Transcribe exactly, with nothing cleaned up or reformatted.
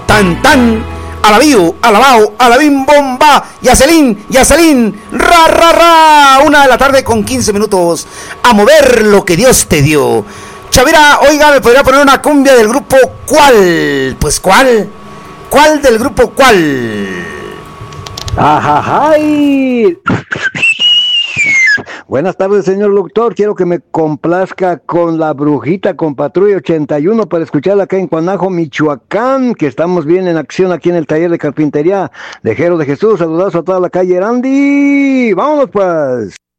tan tan, alabío, alabao, alabim bomba, Yaselín, Yaselín, ra ra ra, una de la tarde con quince minutos, a mover lo que Dios te dio. Chavira, oiga, ¿me podría poner una cumbia del grupo cuál? Pues cuál, ¿cuál del grupo cuál? ¡Ajajay! Buenas tardes, señor doctor. Quiero que me complazca con La Brujita, con Patrulla ochenta y uno, para escucharla acá en Cuanajo, Michoacán, que estamos bien en acción aquí en el taller de carpintería de Jero de Jesús. Saludazo a toda la calle Erandi. ¡Vámonos pues!